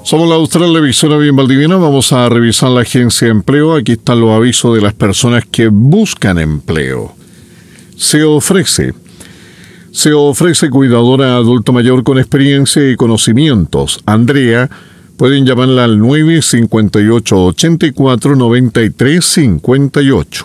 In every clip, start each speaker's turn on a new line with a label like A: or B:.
A: Somos la Austral, la emisora bien valdiviana. Vamos a revisar la agencia de empleo. Aquí están los avisos de las personas que buscan empleo. Se ofrece cuidadora adulto mayor con experiencia y conocimientos. Andrea, pueden llamarla al 958-84-93-58.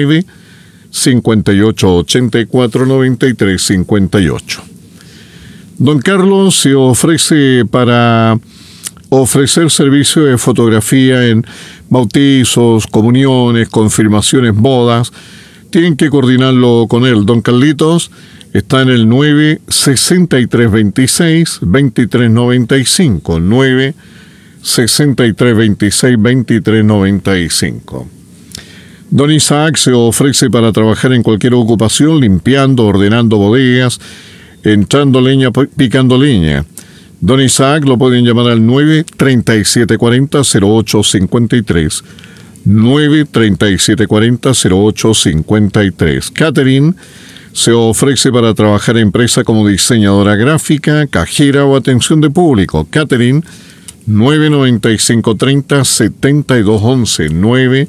A: 958-84-93-58. Don Carlos se ofrece para ofrecer servicio de fotografía en bautizos, comuniones, confirmaciones, bodas. Tienen que coordinarlo con él. Don Carlitos está en el 96326-2395. 96326-2395. Don Isaac se ofrece para trabajar en cualquier ocupación, limpiando, ordenando bodegas, entrando leña, picando leña. Don Isaac lo pueden llamar al 93740-0853. 93740-0853. Catherine se ofrece para trabajar en empresa como diseñadora gráfica, cajera o atención de público. Catherine, 99530-7211.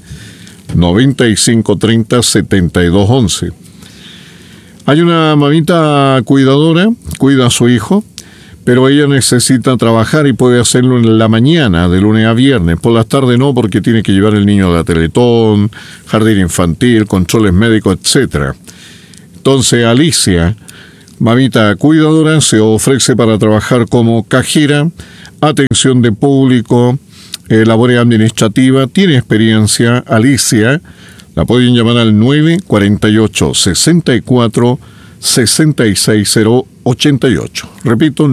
A: 99530-7211. Hay una mamita cuidadora, cuida a su hijo, pero ella necesita trabajar y puede hacerlo en la mañana, de lunes a viernes. Por las tardes no, porque tiene que llevar el niño a la Teletón, jardín infantil, controles médicos, etc. Entonces, Alicia, mamita cuidadora, se ofrece para trabajar como cajera, atención de público, labores administrativas. Tiene experiencia. Alicia, la pueden llamar al 948-64-66088. Repito,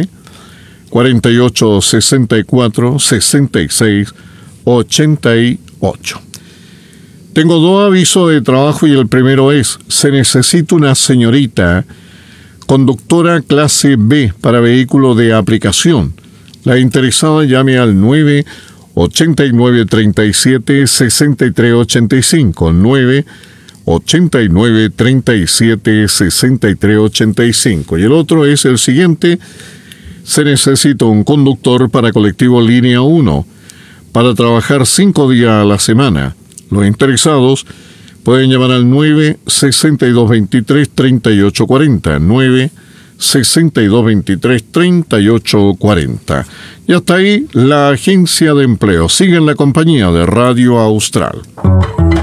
A: 948-64-6688. Tengo dos avisos de trabajo y el primero es: se necesita una señorita conductora clase B para vehículo de aplicación. La interesada llame al 989-37-6385. 989-37-6385. Y el otro es el siguiente: se necesita un conductor para colectivo línea 1 para trabajar 5 días a la semana. Los interesados pueden llamar al 96223-3840. 96223-3840. Y hasta ahí la agencia de empleo. Sigue en la compañía de Radio Austral.